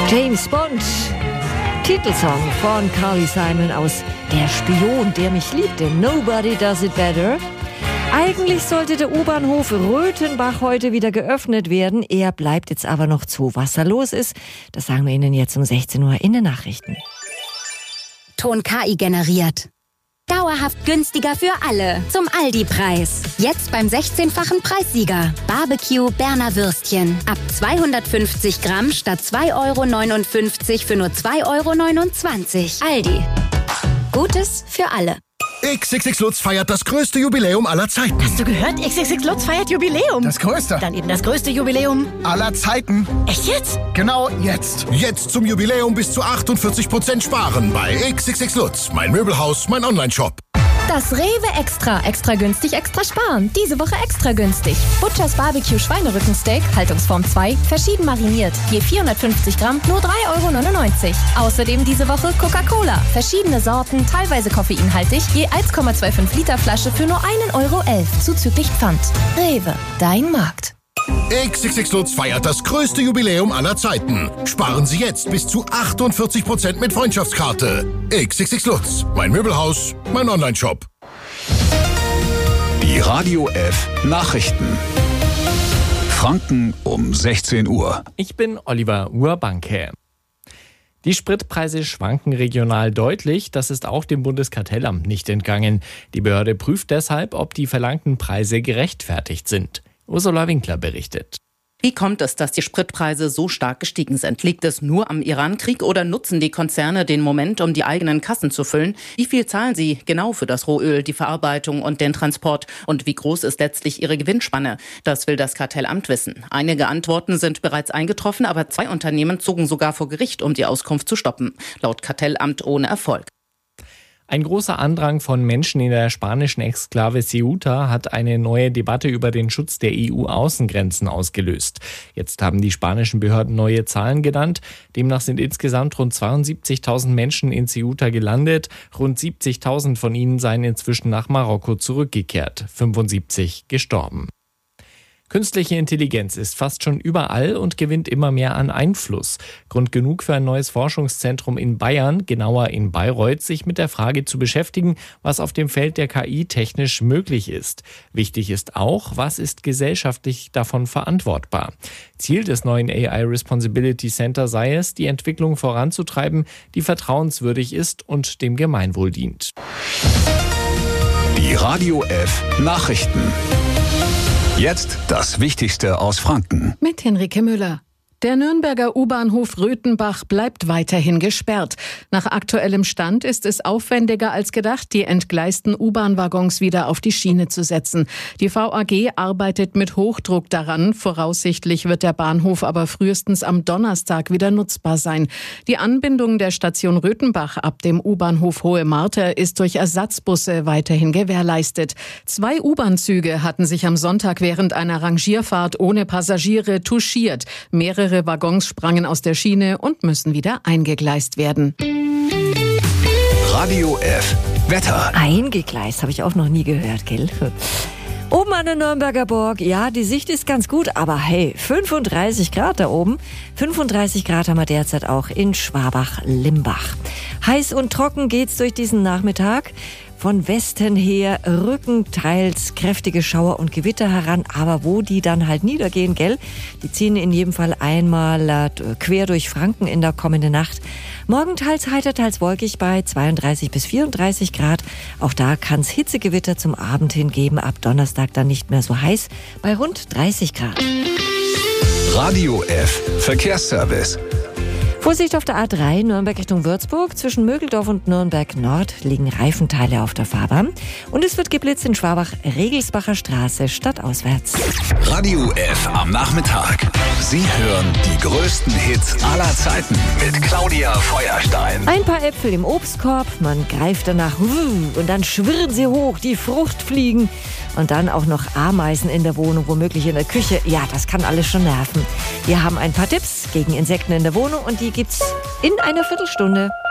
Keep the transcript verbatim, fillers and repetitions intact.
James Bond, Titelsong von Carly Simon aus Der Spion, der mich liebte. Nobody Does It Better. Eigentlich sollte der U-Bahnhof Röthenbach heute wieder geöffnet werden. Er bleibt jetzt aber noch zu. Was da los ist, das sagen wir Ihnen jetzt um sechzehn Uhr in den Nachrichten. Ton K I generiert. Dauerhaft günstiger für alle. Zum Aldi-Preis. Jetzt beim sechzehnfachen Preissieger. Barbecue Berner Würstchen. Ab zweihundertfünfzig Gramm statt zwei Euro neunundfünfzig für nur zwei Euro neunundzwanzig. Aldi. Gutes für alle. X X X Lutz feiert das größte Jubiläum aller Zeiten. Hast du gehört? X X X Lutz feiert Jubiläum. Das größte. Dann eben das größte Jubiläum aller Zeiten. Echt jetzt? Genau jetzt. Jetzt zum Jubiläum bis zu achtundvierzig Prozent sparen bei X X X Lutz. Mein Möbelhaus, mein Onlineshop. Das Rewe Extra. Extra günstig, extra sparen. Diese Woche extra günstig. Butchers Barbecue Schweinerückensteak, Haltungsform zwei, verschieden mariniert. Je vierhundertfünfzig Gramm, nur drei Euro neunundneunzig. Außerdem diese Woche Coca-Cola. Verschiedene Sorten, teilweise koffeinhaltig, je eins Komma fünfundzwanzig Liter Flasche für nur ein Euro elf, zuzüglich Pfand. Rewe, dein Markt. X X X Lutz feiert das größte Jubiläum aller Zeiten. Sparen Sie jetzt bis zu achtundvierzig Prozent mit Freundschaftskarte. X X X Lutz. Mein Möbelhaus, mein Onlineshop. Die Radio F Nachrichten. Franken um sechzehn Uhr. Ich bin Oliver Urbanke. Die Spritpreise schwanken regional deutlich. Das ist auch dem Bundeskartellamt nicht entgangen. Die Behörde prüft deshalb, ob die verlangten Preise gerechtfertigt sind. Ursula Winkler berichtet. Wie kommt es, dass die Spritpreise so stark gestiegen sind? Liegt es nur am Irankrieg oder nutzen die Konzerne den Moment, um die eigenen Kassen zu füllen? Wie viel zahlen sie genau für das Rohöl, die Verarbeitung und den Transport? Und wie groß ist letztlich ihre Gewinnspanne? Das will das Kartellamt wissen. Einige Antworten sind bereits eingetroffen, aber zwei Unternehmen zogen sogar vor Gericht, um die Auskunft zu stoppen. Laut Kartellamt ohne Erfolg. Ein großer Andrang von Menschen in der spanischen Exklave Ceuta hat eine neue Debatte über den Schutz der E U-Außengrenzen ausgelöst. Jetzt haben die spanischen Behörden neue Zahlen genannt. Demnach sind insgesamt rund zweiundsiebzigtausend Menschen in Ceuta gelandet. Rund siebzigtausend von ihnen seien inzwischen nach Marokko zurückgekehrt. fünfundsiebzig gestorben. Künstliche Intelligenz ist fast schon überall und gewinnt immer mehr an Einfluss. Grund genug für ein neues Forschungszentrum in Bayern, genauer in Bayreuth, sich mit der Frage zu beschäftigen, was auf dem Feld der K I technisch möglich ist. Wichtig ist auch, was ist gesellschaftlich davon verantwortbar. Ziel des neuen A I Responsibility Center sei es, die Entwicklung voranzutreiben, die vertrauenswürdig ist und dem Gemeinwohl dient. Die Radio F Nachrichten. Jetzt das Wichtigste aus Franken. Mit Henrike Müller. Der Nürnberger U-Bahnhof Röthenbach bleibt weiterhin gesperrt. Nach aktuellem Stand ist es aufwendiger als gedacht, die entgleisten U-Bahn-Waggons wieder auf die Schiene zu setzen. Die V A G arbeitet mit Hochdruck daran. Voraussichtlich wird der Bahnhof aber frühestens am Donnerstag wieder nutzbar sein. Die Anbindung der Station Röthenbach ab dem U-Bahnhof Hohe Marter ist durch Ersatzbusse weiterhin gewährleistet. Zwei U-Bahn-Züge hatten sich am Sonntag während einer Rangierfahrt ohne Passagiere touchiert. Mehrere Mehrere Waggons sprangen aus der Schiene und müssen wieder eingegleist werden. Radio F Wetter. Eingegleist habe ich auch noch nie gehört, gell? Oben an der Nürnberger Burg, ja, die Sicht ist ganz gut, aber hey, fünfunddreißig Grad da oben. fünfunddreißig Grad haben wir derzeit auch in Schwabach-Limbach. Heiß und trocken geht's durch diesen Nachmittag. Von Westen her rücken teils kräftige Schauer und Gewitter heran, aber wo die dann halt niedergehen, gell? Die ziehen in jedem Fall einmal äh, quer durch Franken in der kommenden Nacht. Morgen teils heiter, teils wolkig bei zweiunddreißig bis vierunddreißig Grad. Auch da kann es Hitzegewitter zum Abend hin geben. Ab Donnerstag dann nicht mehr so heiß bei rund dreißig Grad. Radio F Verkehrsservice. Vorsicht auf der A drei Nürnberg Richtung Würzburg. Zwischen Mögeldorf und Nürnberg Nord liegen Reifenteile auf der Fahrbahn. Und es wird geblitzt in Schwabach, Regelsbacher Straße, stadtauswärts. Radio F am Nachmittag. Sie hören die größten Hits aller Zeiten mit Claudia Feuerstein. Ein paar Äpfel im Obstkorb, man greift danach und dann schwirren sie hoch, die Fruchtfliegen. Und dann auch noch Ameisen in der Wohnung, womöglich in der Küche. Ja, das kann alles schon nerven. Wir haben ein paar Tipps gegen Insekten in der Wohnung und die gibt's in einer Viertelstunde.